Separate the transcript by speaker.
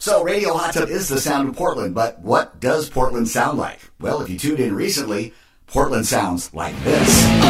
Speaker 1: So Radio Hot Tub is the sound of Portland, but what does Portland sound like? Well, if you tuned in recently, Portland sounds like this.